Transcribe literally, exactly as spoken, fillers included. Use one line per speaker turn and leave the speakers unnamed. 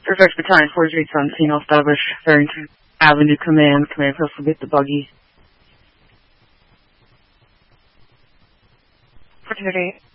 Fairfax Battalion, four three on scene, I'll establish Farrington Avenue Command. Command post will get the buggy.
four two eight.